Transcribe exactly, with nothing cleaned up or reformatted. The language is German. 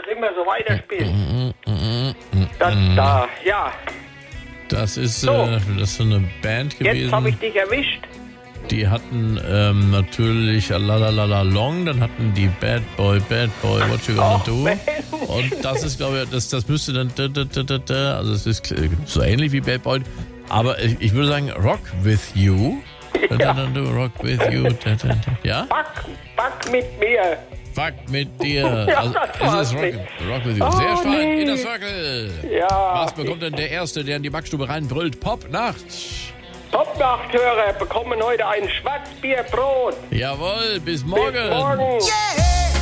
immer so weiterspielen. Das da, ja. Das ist, So. äh, das ist so eine Band Jetzt habe ich gewesen. dich erwischt. Die hatten ähm, natürlich Lalalala Long, dann hatten die Bad Boy, Bad Boy, What You Gonna Ach, Do. Mensch. Und das ist, glaube ich, das, das müsste dann, da, da, da, da, da, also es ist so ähnlich wie Bad Boy, aber ich, ich würde sagen Rock With You. Da, da, da, da, Rock With You. Da, da, da. Ja? Back, back mit mir. Fuck mit dir. Ja, Also, das es war's ist Rock, nicht. Rock With You. Oh, Sehr stark. nee. Inner Circle. Ja. Was bekommt denn der Erste, der in die Backstube reinbrüllt? Popnacht. Top-Nachthörer bekommen heute ein Schwarzbierbrot. Jawohl, bis morgen. Bis morgen. Yeah!